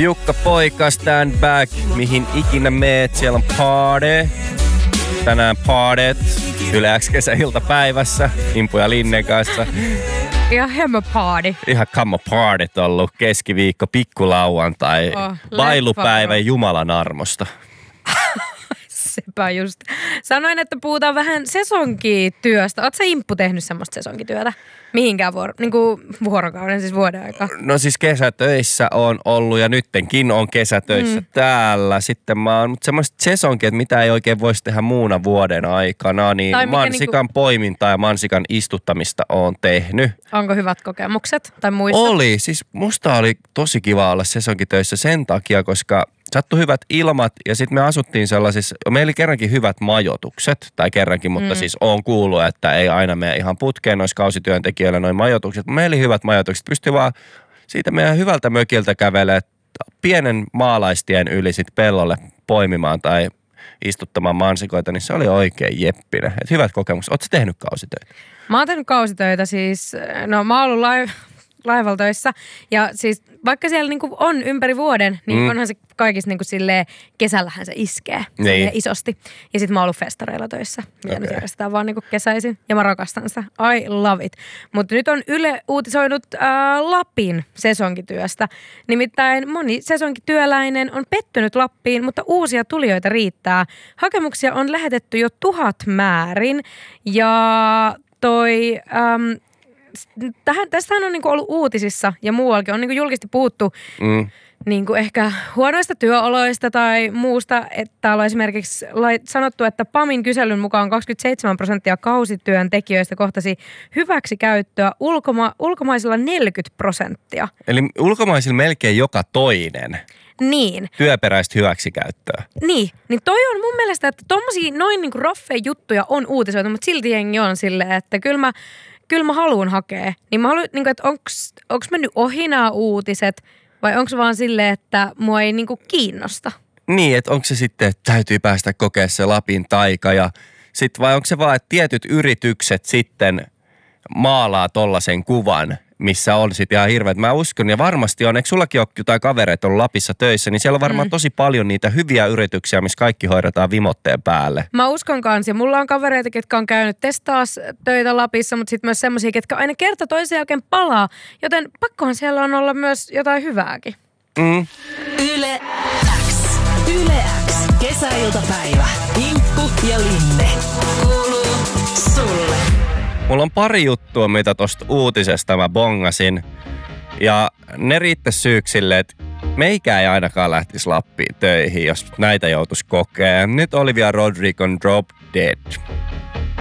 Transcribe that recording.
Jukka Poika, stand back. Mihin ikinä meet, siellä on party. Tänään partyt. Yle X kesäiltapäivässä. Impu ja Linnen kanssa. Ihan hemmä party. Ihan kammo partyt ollut. Keskiviikko, pikkulauantai. Vailupäivä Jumalan armosta. Sepä just. Sanoin, että puhutaan vähän sesonkityöstä. Ootko sä Imppu tehnyt semmoista sesonkityötä? Mihinkään vuorokauden, siis vuoden aikaa? No siis kesätöissä on ollut ja nyttenkin on kesätöissä täällä. Sitten mä oon semmoiset sesonkin, että mitä ei oikein voisi tehdä muuna vuoden aikana. Niin mansikan poimintaa ja mansikan istuttamista oon tehnyt. Onko hyvät kokemukset tai muistat? Oli. Siis musta oli tosi kiva olla sesonkitöissä sen takia, koska sattui hyvät ilmat ja sitten me asuttiin sellaisissa, meillä oli kerrankin hyvät majoitukset, tai kerrankin, mutta siis on kuullut, että ei aina mene ihan putkeen noissa kausityöntekijöillä noin majoitukset. Meillä oli hyvät majoitukset, pystyi vaan siitä meidän hyvältä mökiltä kävelemään pienen maalaistien yli sit pellolle poimimaan tai istuttamaan mansikoita, niin se oli oikein jeppinen. Et hyvät kokemukset. Ootko tehnyt kausitöitä? Mä oon tehnyt kausitöitä siis, mä oon ollut laivalla töissä. Ja siis vaikka siellä niinku on ympäri vuoden, niin onhan se kaikissa niinku silleen, kesällähän se iskee isosti. Ja sit mä oon ollut festareilla töissä. Ja nyt järjestetään vaan niinku kesäisin. Ja mä rakastan sitä. I love it. Mutta nyt on Yle uutisoinut Lapin sesonkityöstä. Nimittäin moni sesonkityöläinen on pettynyt Lappiin, mutta uusia tulijoita riittää. Hakemuksia on lähetetty jo 1000 määrin. Ja tästähän on niinku ollut uutisissa ja muuallakin on niinku julkisesti puhuttu niinku ehkä huonoista työoloista tai muusta. Että täällä on esimerkiksi sanottu, että PAMin kyselyn mukaan 27% kausityöntekijöistä kohtasi hyväksikäyttöä, ulkomaisilla 40%. Eli ulkomaisilla melkein joka toinen. Niin. Työperäistä hyväksikäyttöä. Niin toi on mun mielestä, että tommosia noin niinku roffeja juttuja on uutisoitu, mutta silti jengi on silleen, että kyllä mä haluun hakea. Niin mä haluan, niin että onks mennyt ohi nämä uutiset vai onko vaan silleen, että mua ei niin kiinnosta? Niin, että onko se sitten, että täytyy päästä kokea se Lapin taika ja sit vai onko se vaan, että tietyt yritykset sitten maalaa tollasen kuvan, missä on sitten ihan hirveät. Mä uskon ja varmasti on, eikö sullakin ole jotain kavereita ollut Lapissa töissä, niin siellä on varmaan tosi paljon niitä hyviä yrityksiä, missä kaikki hoidetaan vimotteen päälle. Mä uskon kanssa ja mulla on kavereita, ketkä on käynyt testaas töitä Lapissa, mutta sitten myös semmoisia, ketkä aina kerta toisen jälkeen palaa, joten pakkohan siellä on olla myös jotain hyvääkin. Yle X. Yle X. Kesäiltapäivä. Inkku ja Linne. Kuuluu sulle. Mulla on pari juttua, mitä tosta uutisesta mä bongasin. Ja ne riittäisi syyksille, että meikä ei ainakaan lähtisi Lappiin töihin, jos näitä joutuisi kokea. Nyt Olivia Rodrigon Drop Dead.